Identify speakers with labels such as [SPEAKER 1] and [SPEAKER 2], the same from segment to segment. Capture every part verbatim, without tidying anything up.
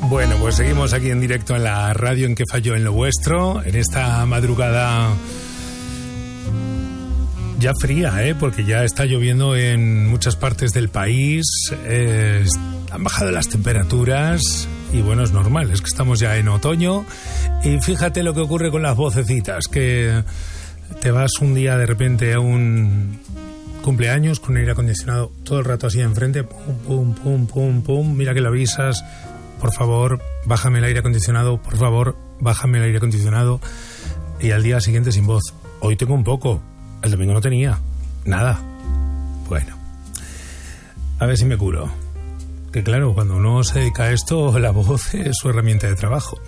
[SPEAKER 1] Bueno, pues seguimos aquí en directo en la radio en Que Falló en lo Vuestro, en esta madrugada ya fría, ¿eh? Porque ya está lloviendo en muchas partes del país, eh, han bajado las temperaturas y bueno, es normal, es que estamos ya en otoño y fíjate lo que ocurre con las vocecitas, que te vas un día de repente a un cumpleaños con aire acondicionado todo el rato así enfrente, pum, pum, pum, pum, pum, mira que lo avisas, por favor, bájame el aire acondicionado, por favor, bájame el aire acondicionado, y al día siguiente sin voz. Hoy tengo un poco, el domingo no tenía nada. Bueno, a ver si me curo. Que claro, cuando uno se dedica a esto, la voz es su herramienta de trabajo.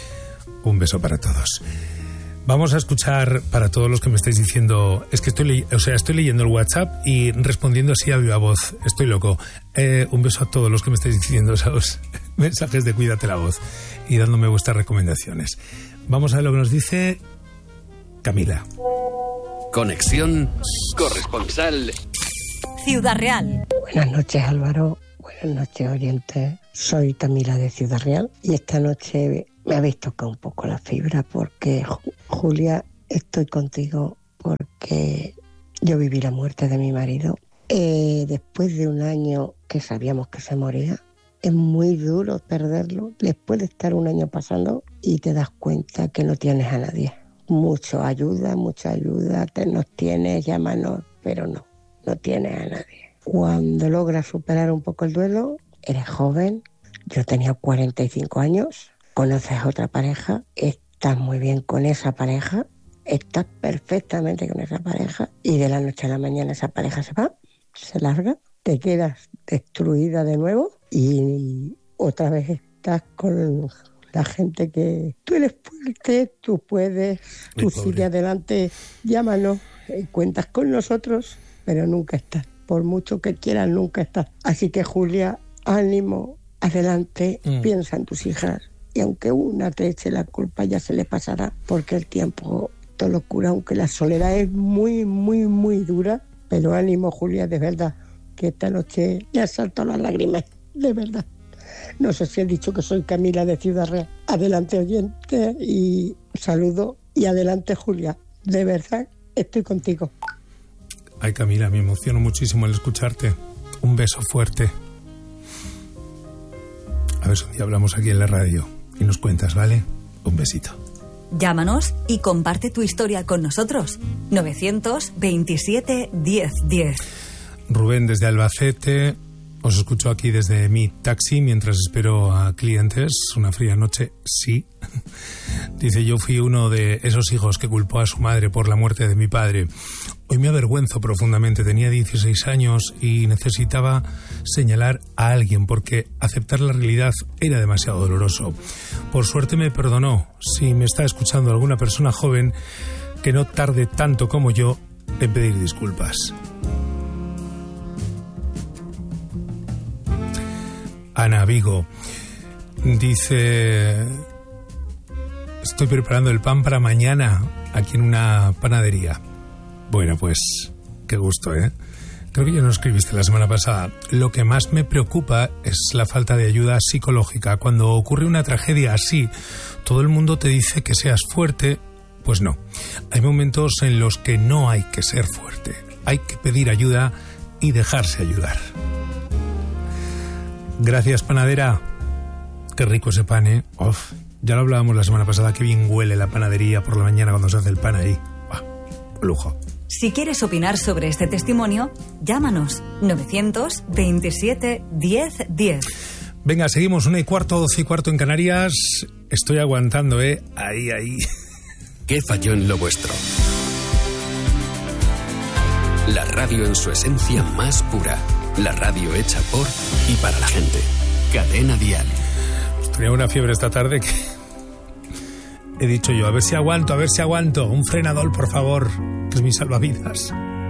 [SPEAKER 1] Un beso para todos. Vamos a escuchar, para todos los que me estáis diciendo, es que estoy, le- o sea, estoy leyendo el WhatsApp y respondiendo así a viva voz. Estoy loco. Eh, un beso a todos los que me estáis diciendo esos mensajes de cuídate la voz y dándome vuestras recomendaciones. Vamos a ver lo que nos dice Camila.
[SPEAKER 2] Conexión corresponsal.
[SPEAKER 3] Ciudad Real.
[SPEAKER 4] Buenas noches, Álvaro. Buenas noches, Oriente. Soy Camila de Ciudad Real y esta noche me habéis tocado un poco la fibra porque, Ju- Julia, estoy contigo porque yo viví la muerte de mi marido. Eh, después de un año que sabíamos que se moría, es muy duro perderlo. Después de estar un año pasando y te das cuenta que no tienes a nadie. Mucho ayuda, mucha ayuda, te nos tienes, llámanos, pero no, no tienes a nadie. Cuando logras superar un poco el duelo, eres joven, yo tenía cuarenta y cinco años, conoces a otra pareja, estás muy bien con esa pareja, estás perfectamente con esa pareja y de la noche a la mañana esa pareja se va, se larga, te quedas destruida de nuevo y otra vez estás con la gente que tú eres fuerte, tú puedes,
[SPEAKER 1] Ay,
[SPEAKER 4] tú
[SPEAKER 1] pobre.
[SPEAKER 4] sigue adelante, llámanos, eh, cuentas con nosotros, pero nunca estás. Por mucho que quieras, nunca estás. Así que, Julia, ánimo, adelante,
[SPEAKER 1] Mm.
[SPEAKER 4] piensa en tus hijas. Y aunque una te eche la culpa, ya se le pasará, porque el tiempo te lo cura, aunque la soledad es muy, muy, muy dura. Pero ánimo, Julia, de verdad, que esta noche me han saltado las lágrimas, de verdad. No sé si he dicho que soy Camila de Ciudad Real. Adelante, oyente, y saludo. Y adelante, Julia. De verdad, estoy contigo.
[SPEAKER 1] Ay, Camila, me emociono muchísimo al escucharte. Un beso fuerte. A ver si un día hablamos aquí en la radio y nos cuentas, ¿vale? Un besito.
[SPEAKER 3] Llámanos y comparte tu historia con nosotros. novecientos veintisiete diez diez.
[SPEAKER 1] Rubén desde Albacete. Os escucho aquí desde mi taxi mientras espero a clientes. Una fría noche, sí. Dice, yo fui uno de esos hijos que culpó a su madre por la muerte de mi padre. Hoy me avergüenzo profundamente. Tenía dieciséis años y necesitaba señalar a alguien porque aceptar la realidad era demasiado doloroso. Por suerte me perdonó. Si me está escuchando alguna persona joven, que no tarde tanto como yo en pedir disculpas. Ana Vigo dice, estoy preparando el pan para mañana aquí en una panadería. Bueno, pues qué gusto, ¿eh? Creo que ya nos escribiste la semana pasada. Lo que más me preocupa es la falta de ayuda psicológica. Cuando ocurre una tragedia así, todo el mundo te dice que seas fuerte. Pues no. Hay momentos en los que no hay que ser fuerte. Hay que pedir ayuda y dejarse ayudar. Gracias, panadera. Qué rico ese pan, ¿eh? Uf, ya lo hablábamos la semana pasada, qué bien huele la panadería por la mañana cuando se hace el pan ahí. ¡Buah! Lujo.
[SPEAKER 3] Si quieres opinar sobre este testimonio, llámanos novecientos veintisiete diez diez.
[SPEAKER 1] Venga, seguimos, una y cuarto, doce y cuarto en Canarias. Estoy aguantando, ¿eh? Ahí, ahí.
[SPEAKER 2] ¿Qué falló en lo vuestro? La radio en su esencia más pura. La radio hecha por y para la gente. Cadena Dial.
[SPEAKER 1] Tenía una fiebre esta tarde que he dicho yo, a ver si aguanto, a ver si aguanto. Un frenador, por favor, que es mi salvavidas.